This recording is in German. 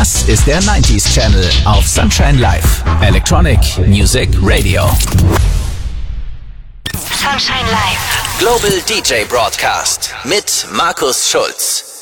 Das ist der 90s Channel auf Sunshine Live. Electronic Music Radio. Sunshine Live. Global DJ Broadcast mit Markus Schulz.